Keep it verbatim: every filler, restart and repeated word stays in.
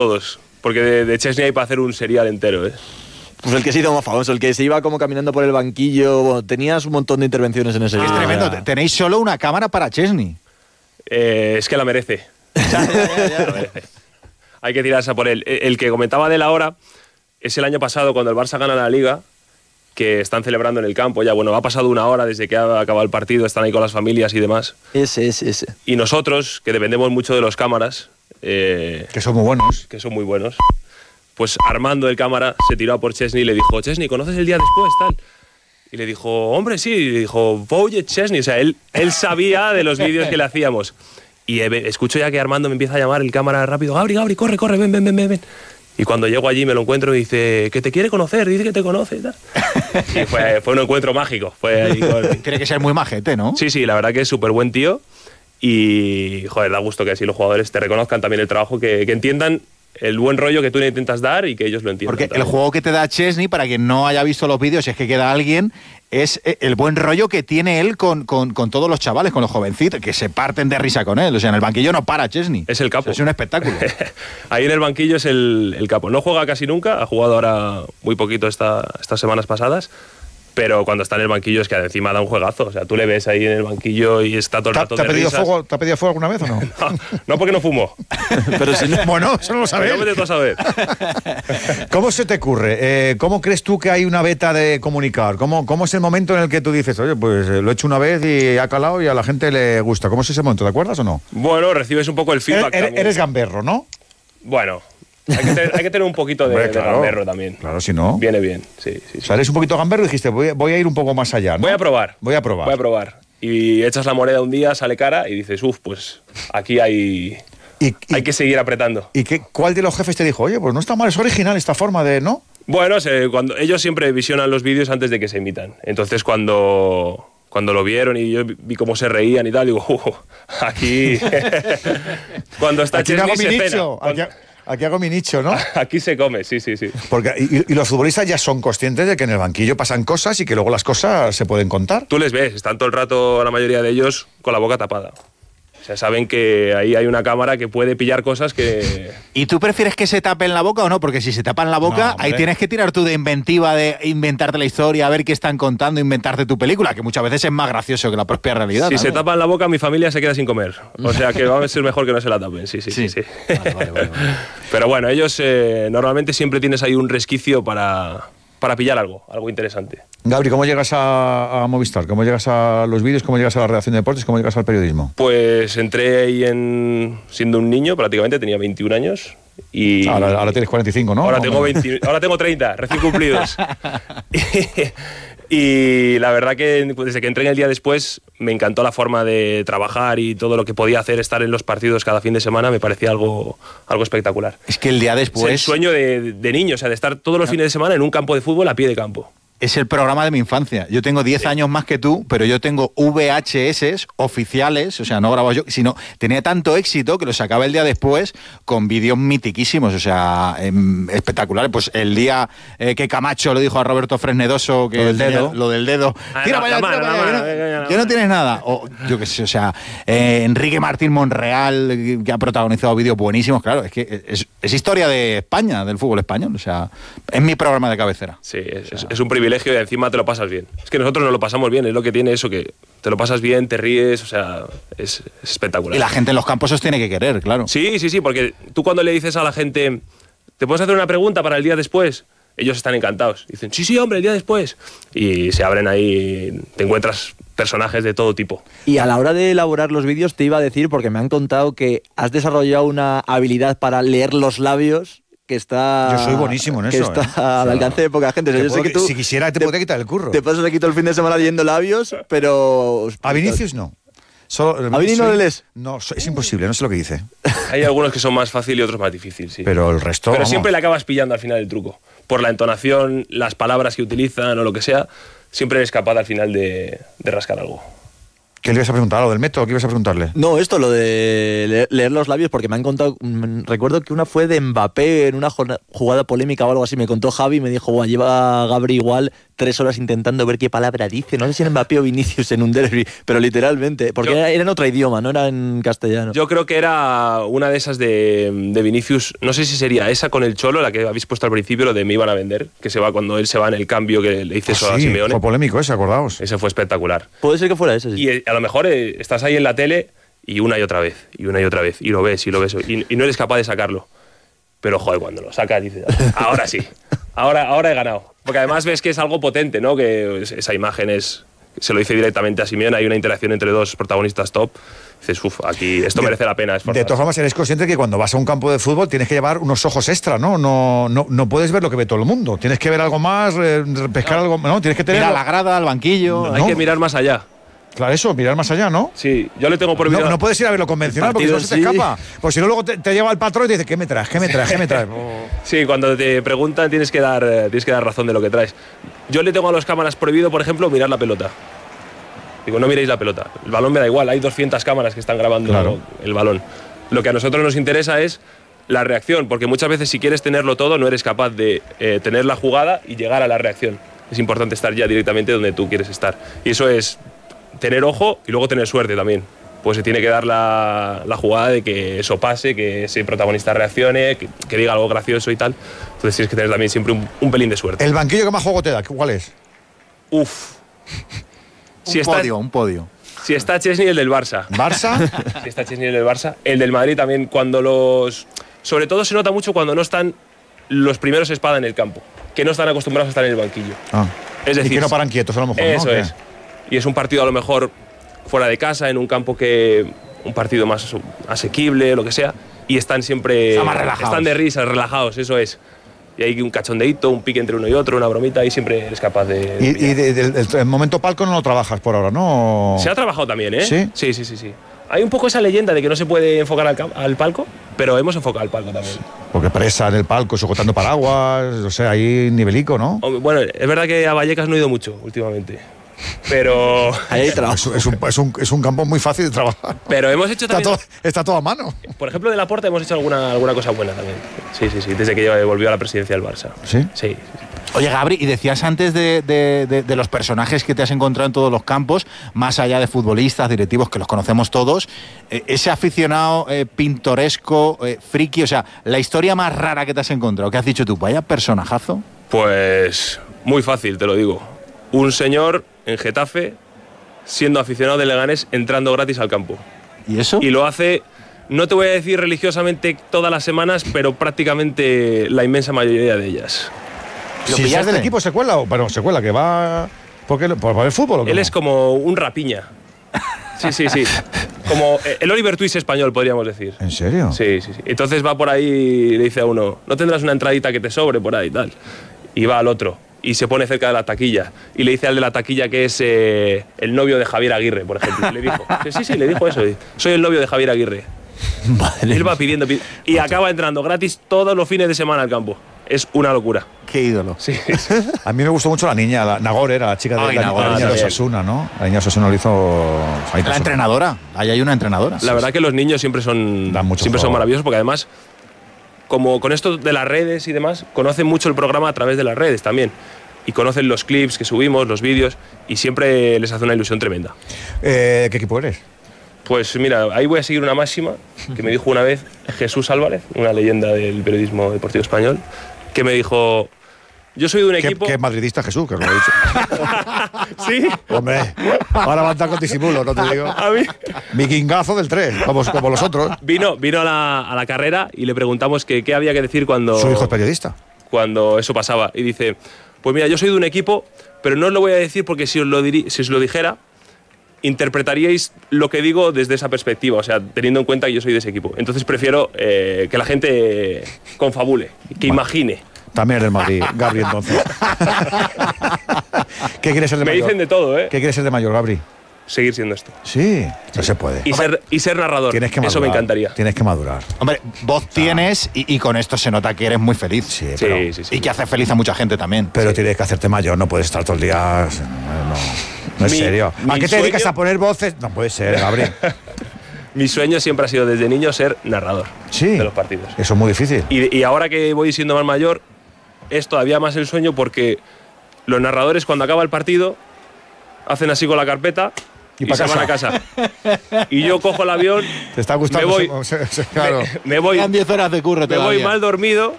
todos, porque de, de Chesney hay para hacer un serial entero, ¿eh? Pues el que se hizo más famoso, el que se iba como caminando por el banquillo. Bueno, tenías un montón de intervenciones en ese Es vídeo. tremendo. Ya. Tenéis solo una cámara para Chesney. Eh, es que la merece. Ya, ya, ya. La merece. Hay que tirarse a por él. El que comentaba de la hora es el año pasado, cuando el Barça gana la Liga, que están celebrando en el campo. Ya, bueno, ha pasado una hora desde que ha acabado el partido, están ahí con las familias y demás. Ese, ese, ese. Y nosotros, que dependemos mucho de los cámaras, eh, Que son muy buenos. que son muy buenos, pues Armando, el cámara, se tiró a por Chesney y le dijo, Chesney, ¿conoces el día después, tal? Y le dijo, hombre, sí. Y le dijo, Voye Chesney. O sea, él, él sabía de los vídeos que le hacíamos. Y eh, escucho ya que Armando me empieza a llamar el cámara rápido, Gabri, Gabri, corre, corre, ven, ven, ven, ven. Y cuando llego allí me lo encuentro y dice, que te quiere conocer, dice que te conoce y tal. Y fue, fue un encuentro mágico. Fue ahí con... Tiene que ser muy majete, ¿no? Sí, sí, la verdad que es súper buen tío. Y, joder, da gusto que así los jugadores te reconozcan también el trabajo, que, que entiendan el buen rollo que tú le intentas dar y que ellos lo entiendan. Porque también. el juego que te da Chesney, para quien no haya visto los vídeos, si es que queda alguien, es el buen rollo que tiene él con, con, con todos los chavales, con los jovencitos, que se parten de risa con él. O sea, en el banquillo no para Chesney. Es el capo. O sea, es un espectáculo. Ahí en el banquillo es el, el capo. No juega casi nunca, ha jugado ahora muy poquito esta, estas semanas pasadas, pero cuando está en el banquillo es que encima da un juegazo. O sea, tú le ves ahí en el banquillo y está todo el ¿Te, rato te, ha de pedido risas. fuego, ¿Te ha pedido fuego alguna vez o no? No, no porque no fumo. Pero si no... Bueno, eso no lo sabes. Pero no me te a saber. ¿Cómo se te ocurre? Eh, ¿Cómo crees tú que hay una beta de comunicar? ¿Cómo, ¿Cómo es el momento en el que tú dices, oye, pues eh, lo he hecho una vez y ha calado y a la gente le gusta? ¿Cómo es ese momento? ¿Te acuerdas o no? Bueno, recibes un poco el feedback Eres, también. eres gamberro, ¿no? Bueno, hay que, tener, hay que tener un poquito de, Hombre, de claro. gamberro también. Claro, si no. Viene bien, sí, sí, sí. O sea, eres un poquito gamberro y dijiste, voy, a- voy a ir un poco más allá, ¿no? Voy a probar. Voy a probar. Voy a probar. Y echas la moneda un día, sale cara y dices, uff, pues aquí hay, ¿Y, y, hay que seguir apretando. ¿y qué, cuál de los jefes te dijo, oye, pues no está mal, es original esta forma de, ¿no? Bueno, se- cuando, ellos siempre visionan los vídeos antes de que se emitan. Entonces cuando, cuando lo vieron y yo vi cómo se reían y tal, digo, uh, aquí... cuando está Aquí me Chesney hago mi se nicho. cena. Aquí, aquí hago mi nicho, ¿no? Aquí se come, sí, sí, sí. Porque, y, y los futbolistas ya son conscientes de que en el banquillo pasan cosas y que luego las cosas se pueden contar. Tú les ves, están todo el rato, la mayoría de ellos, con la boca tapada. O sea, saben que ahí hay una cámara que puede pillar cosas que... ¿Y tú prefieres que se tapen la boca o no? Porque si se tapan la boca, No, ahí hombre. tienes que tirar tú de inventiva, de inventarte la historia, a ver qué están contando, inventarte tu película, que muchas veces es más gracioso que la propia realidad. Si ¿no? se tapan la boca, mi familia se queda sin comer. O sea que va a ser mejor que no se la tapen, sí, sí, sí. sí. Vale, vale, vale, vale. Pero bueno, ellos eh, normalmente siempre tienes ahí un resquicio para, para pillar algo, algo interesante. Gabri, ¿cómo llegas a, a Movistar? ¿Cómo llegas a los vídeos? ¿Cómo llegas a la redacción de deportes? ¿Cómo llegas al periodismo? Pues entré ahí en, siendo un niño, prácticamente tenía veintiún años. Y Ahora, ahora tienes cuarenta y cinco, ¿no? Ahora ¿O tengo, no? veinte, ahora tengo treinta, recién cumplidos. y, y la verdad que desde que entré en el día después me encantó la forma de trabajar y todo lo que podía hacer, estar en los partidos cada fin de semana, me parecía algo, algo espectacular. Es que el día Es después el sueño de, de niño, o sea, de estar todos los fines de semana en un campo de fútbol a pie de campo. es el programa de mi infancia. Yo tengo diez años más que tú, pero yo tengo V H S oficiales, o sea, no grababa yo, sino tenía tanto éxito que lo sacaba el día después con vídeos mitiquísimos, o sea, em, espectaculares. Pues el día eh, que Camacho le dijo a Roberto Fresnedoso que Lo del tenía- dedo. lo del dedo, Ah, tira no, para allá, la tira mano, para la allá, mano, que no- venga, la que no mano. tienes nada. O yo qué sé, o sea, eh, Enrique Martín Monreal, que ha protagonizado vídeos buenísimos, claro, es que es, es historia de España, del fútbol español, o sea, es mi programa de cabecera. Sí, es, es- es un privilegio y encima te lo pasas bien. Es que nosotros nos lo pasamos bien, es lo que tiene eso, que te lo pasas bien, te ríes, o sea, es, es espectacular. Y la gente en los campos os tiene que querer, claro. Sí, sí, sí, porque tú cuando le dices a la gente, ¿te puedes hacer una pregunta para el día después? Ellos están encantados. Dicen, sí, sí, hombre, el día después. Y se abren ahí, te encuentras personajes de todo tipo. Y a la hora de elaborar los vídeos te iba a decir, porque me han contado que has desarrollado una habilidad para leer los labios que está... Yo soy buenísimo en que eso, está ¿eh? al O sea, alcance de poca gente. O sea, Te yo sé puedo- que tú si quisiera te, podría quitar el curro. te pasas aquí todo el fin de semana leyendo labios, pero... A Vinicius no. Solo, ¿A Vini no soy- le lees? No, so- es imposible, no sé lo que dice. Hay algunos que son más fáciles y otros más difíciles, sí. Pero el resto, Pero vamos. siempre le acabas pillando al final el truco. Por la entonación, las palabras que utilizan o lo que sea, siempre eres capaz al final de, de rascar algo. ¿Qué le ibas a preguntar? ¿Lo del método? ¿Qué ibas a preguntarle? No, esto, lo de leer, leer los labios, porque me han contado, mm, recuerdo que una fue de Mbappé en una jorna- jugada polémica o algo así, me contó Javi y me dijo, "Buah, lleva Gabri igual tres horas intentando ver qué palabra dice. No sé si en Mbappé o Vinicius en un derbi, pero literalmente, porque Yo- era, era en otro idioma, no era en castellano. Yo creo que era una de esas de, de Vinicius, no sé si sería esa con el Cholo, la que habéis puesto al principio, lo de me iban a vender, que se va cuando él se va en el cambio, que le dice eso Ah, a sí, Simeone. fue polémico ese, acordaos. Ese fue espectacular. Puede ser que fuera ese, sí. Y eh, a lo mejor eh, estás ahí en la tele y una y otra vez, y una y otra vez, y lo ves, y lo ves, y, y no eres capaz de sacarlo. Pero, joder, cuando lo sacas, dices, ahora sí, ahora, ahora he ganado. Porque además ves que es algo potente, ¿no? Que es- esa imagen es, se lo dice directamente a Simeone, hay una interacción entre dos protagonistas top. Dices, uff, aquí esto De- merece la pena De esforzarse. todas formas, eres consciente que cuando vas a un campo de fútbol tienes que llevar unos ojos extra, ¿no? No, no, no puedes ver lo que ve todo el mundo. Tienes que ver algo más, eh, pescar algo, ¿no? Tienes que tener. Mira a la grada, al banquillo. No, Hay que mirar más allá. Claro, eso, mirar más allá, ¿no? Sí, yo le tengo prohibido. No, no puedes ir a ver lo convencional porque si no partido se te en sí. escapa. Pues si no, luego te, te lleva el patrón y te dice, ¿qué me traes? ¿Qué me traes? ¿Qué me traes? Sí, cuando te preguntan tienes que dar eh, tienes que dar razón de lo que traes. Yo le tengo a los cámaras prohibido, por ejemplo, mirar la pelota. Digo, no miréis la pelota. El balón me da igual, hay doscientas cámaras que están grabando Claro. el balón. Lo que a nosotros nos interesa es la reacción, porque muchas veces si quieres tenerlo todo no eres capaz de eh, tener la jugada y llegar a la reacción. Es importante estar ya directamente donde tú quieres estar. Y eso es tener ojo y luego tener suerte también. Pues se tiene que dar la, la jugada de que eso pase, que ese protagonista reaccione, que, que diga algo gracioso y tal. Entonces tienes que tener también siempre un, un pelín de suerte. El banquillo que más juego te da, ¿cuál es? Uf. Un Si está, podio, un podio. si está Chesney, el del Barça. ¿Barça? Si está Chesney, el del Barça. El del Madrid también, cuando los... Sobre todo se nota mucho cuando no están los primeros espada en el campo, que no están acostumbrados a estar en el banquillo. Ah. Es decir, y que no paran quietos, a lo mejor, Eso ¿no? ¿Qué? es. Y es un partido a lo mejor fuera de casa, en un campo que... Un partido más asequible, lo que sea. Y están siempre... Están más relajados. Están de risas, relajados, eso es. Y hay un cachondeíto, un pique entre uno y otro, una bromita, y siempre eres capaz de... de Y, pillar. y de- del- del- el momento palco no lo trabajas por ahora, ¿no? Se ha trabajado también, ¿eh? ¿Sí? Sí, sí, sí, sí. Hay un poco esa leyenda de que no se puede enfocar al, cam- al palco, pero hemos enfocado al palco también. Porque presa en el palco, sujetando paraguas, o sea, ahí nivelico, ¿no? Hombre, bueno, es verdad que a Vallecas no he ido mucho últimamente, pero, Ahí hay trabajo. Es, es un, es, un, es un campo muy fácil de trabajar. pero hemos hecho Está también... todo, está todo a mano. Por ejemplo, de la Porta hemos hecho alguna, alguna cosa buena también. Sí, sí, sí, desde que yo volvió a la presidencia del Barça. ¿Sí? Sí, sí. Oye, Gabri, y decías antes de, de- de- de los personajes que te has encontrado en todos los campos, más allá de futbolistas, directivos, que los conocemos todos, eh, ese aficionado eh, pintoresco, eh, friki, o sea, la historia más rara que te has encontrado, ¿qué has dicho tú? Vaya personajazo. Pues muy fácil, te lo digo. Un señor en Getafe, siendo aficionado de Leganés, entrando gratis al campo. ¿Y eso? Y lo hace, no te voy a decir religiosamente todas las semanas, pero prácticamente la inmensa mayoría de ellas. ¿Lo Si es pillaste? del equipo, se cuela, o bueno, se cuela, que va. ¿Por qué? ¿Por, por el fútbol o Él cómo? es como un rapiña. Sí, sí, sí. Como eh, el Oliver Twist español, podríamos decir. ¿En serio? Sí, sí, sí. Entonces va por ahí y le dice a uno, ¿no tendrás una entradita que te sobre por ahí y tal? Y va al otro y se pone cerca de la taquilla y le dice al de la taquilla que es eh, el novio de Javier Aguirre, por ejemplo. Y le dijo, sí, sí, sí, le dijo eso. Soy el novio de Javier Aguirre. Madre Él va pidiendo, pi- y acaba entrando gratis todos los fines de semana al campo. Es una locura. Qué ídolo. Sí. A mí me gustó mucho la niña, la, Nagore, era la chica de Ay, la, Nagore, la niña de también. Osasuna, ¿no? La niña de Osasuna lo hizo. ahí La pasó. entrenadora, ahí hay una entrenadora. La verdad que los niños siempre son, Dan mucho siempre son juego. maravillosos porque además, como con esto de las redes y demás, conocen mucho el programa a través de las redes también. Y conocen los clips que subimos, los vídeos, y siempre les hace una ilusión tremenda. Eh, ¿Qué equipo eres? Pues mira, ahí voy a seguir una máxima que me dijo una vez Jesús Álvarez, una leyenda del periodismo deportivo español, que me dijo, yo soy de un ¿Qué, equipo... qué madridista Jesús, que os lo he dicho? ¿Sí? Hombre, ahora va a estar con disimulo, no te digo. A mí... Vikingazo del tres, como, como los otros. Vino, vino a, la, a la carrera y le preguntamos que qué había que decir cuando... Su hijo es periodista. cuando eso pasaba. Y dice, pues mira, yo soy de un equipo, pero no os lo voy a decir porque si os lo, diri- si os lo dijera, interpretaríais lo que digo desde esa perspectiva, o sea, teniendo en cuenta que yo soy de ese equipo. Entonces prefiero eh, que la gente confabule, que imagine. También eres Madrid, Gabri, entonces. ¿Qué quieres ser de Me mayor? dicen de todo, ¿eh? ¿Qué quieres ser de mayor, Gabri? Seguir siendo esto. Sí, no se puede. Y ser, y ser narrador. Tienes que madurar. Eso me encantaría. Tienes que madurar. Hombre, voz tienes y, y con esto se nota que eres muy feliz. Sí, Sí, pero, sí, sí. Y que hace feliz a mucha gente también. pero tienes que hacerte mayor, no puedes estar todo el día. No, no, no es Mi- serio. ¿A mi qué te dedicas sueño- a poner voces? No puede ser, Gabri. Mi sueño siempre ha sido desde niño ser narrador Sí. de los partidos. Eso es muy difícil. Y, y ahora que voy siendo más mayor, es todavía más el sueño porque los narradores cuando acaba el partido hacen así con la carpeta Y y, pa' se van a casa. Y yo cojo el avión, Te está gustando. me voy, se- se- se- claro. me, me voy, Quedan diez horas de curro me todavía. voy mal dormido